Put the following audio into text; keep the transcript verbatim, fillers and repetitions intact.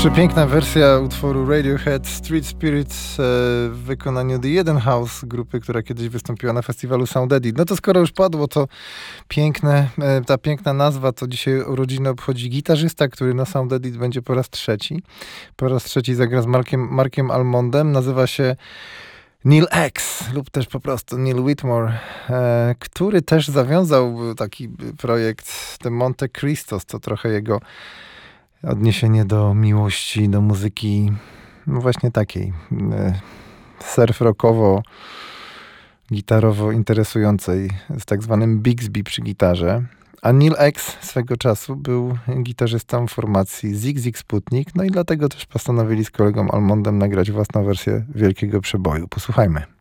Przepiękna wersja utworu Radiohead Street Spirits w wykonaniu The Eden House, grupy, która kiedyś wystąpiła na festiwalu Sound Edit. No to skoro już padło to piękne, ta piękna nazwa, to dzisiaj urodziny obchodzi gitarzysta, który na Sound Edit będzie po raz trzeci. Po raz trzeci zagra z Markiem, Markiem Almondem. Nazywa się Neil X lub też po prostu Neil Whitmore, e, który też zawiązał taki projekt The Monte Cristos, to trochę jego odniesienie do miłości, do muzyki, no właśnie takiej e, surf rockowo, gitarowo interesującej, z tak zwanym Bixby przy gitarze. A Neil X swego czasu był gitarzystą formacji Zig Zig Sputnik, no i dlatego też postanowili z kolegą Almondem nagrać własną wersję Wielkiego Przeboju. Posłuchajmy.